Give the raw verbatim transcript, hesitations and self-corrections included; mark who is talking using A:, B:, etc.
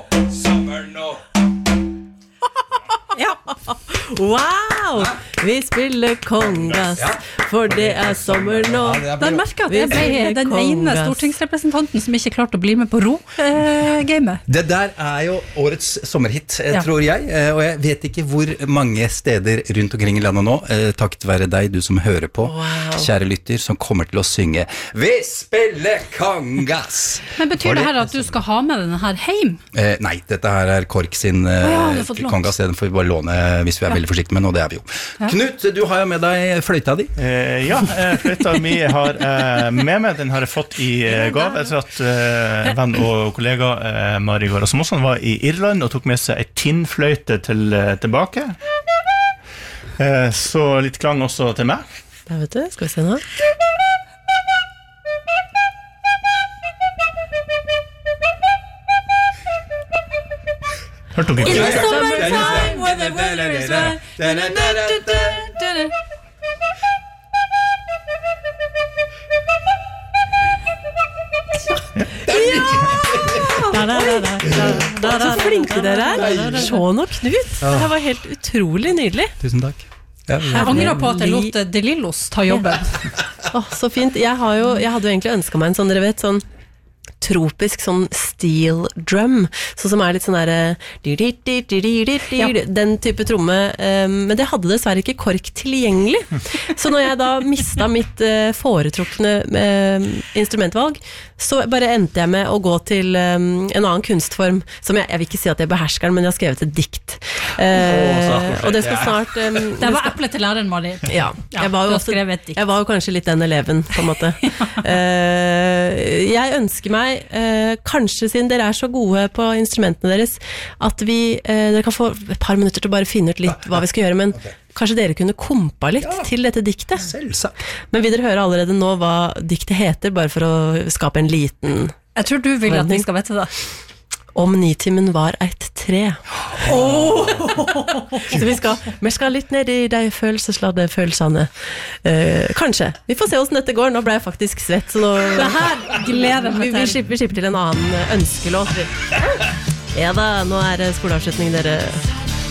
A: sommer nå.
B: Ja. Wow, vi spiller kongas, for det er sommer nå.
C: Der merker jeg at jeg ble den ene stortingsrepresentanten som ikke klarte å bli med på ro-gamet.
A: Det der er jo årets sommerhit,
C: Ja.
A: tror jeg, og jeg vet ikke hvor mange steder rundt omkring i landet nå, takket være deg, du som hører på,
B: Wow.
A: kjære lytter, som kommer til å synge Vi spiller kongas.
C: Men betyr det her at du skal ha med denne her hjem?
A: Eh, nei, dette her er Kork sin eh,
C: ja, du har fått lånt.
A: kongas, den får vi bare låne hvis vi er veldig forsiktige med, og det er vi jo.
C: Ja.
A: Knut, du har jo med deg fløyta di.
D: Eh, ja, eh, fløyta mi har eh, med meg, den har jeg fått i eh, gave etter at eh, venn og kollega eh, Mari Gård Rasmussen var i Irland og tok med seg et tinnfløyte til, eh, tilbake. Eh, så litt klang også til meg.
B: Der vet du, skal vi se nå.
D: Hørte dere
B: In the
D: ikke?
B: summertime, when the weather is right. Så flinke dere er. Sean og Knut. Det her var helt utrolig nydelig.
A: Tusen takk. Ja, ja.
C: Jeg angrer på at jeg lot De Lillos ta jobben.
B: Åh, så fint. Jeg, har jo, jeg hadde jo egentlig ønsket meg en sånn, dere vet, sånn tropisk sånn steel drum, sånn som er litt sånn der
C: Ja.
B: den type tromme, um, men det hadde dessverre ikke Kork tilgjengelig. Så når jeg da mistet mitt uh, foretrukne uh, instrumentvalg, så bare endte jeg med å gå til um, en annen kunstform, som jeg, jeg vil ikke si at jeg behersker den, men jeg har skrevet et dikt. Uh, og det skal snart... Um,
C: Det var eplet til læreren, Mari.
B: Ja,
C: Ja,
B: jeg var
C: du
B: jo
C: har
B: også,
C: skrevet et dikt.
B: jeg var jo kanskje litt den eleven, på en måte. uh, jeg ønsker meg, uh, kanskje siden dere er så gode på instrumentene deres, at vi, uh, dere kan få et par minutter til å bare finne ut litt hva vi skal gjøre, men kanskje dere kunne kompa litt til dette diktet.
A: Selvsagt.
B: Men vil dere høre allerede nå hva diktet heter, bare for å skape en liten...
C: Jeg tror du vil at vi skal vite det.
B: Om nitimen var et tre. Oh! Så vi skal, vi skal litt ned i de følelsesladde følelsene. Uh, kanskje. Vi får se hvordan dette går. Nå ble jeg faktisk svett. Så nå,
C: Det her gleder jeg
B: vi,
C: meg
B: vi,
C: til.
B: skipper, vi skipper til en annen ønskelåt. Ja da, nå er det skoleavslutning, dere.